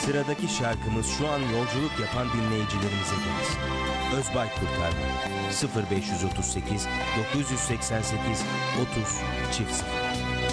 Sıradaki şarkımız şu an yolculuk yapan dinleyicilerimize gelsin. Özbay Kurtarma 0538 988 30 0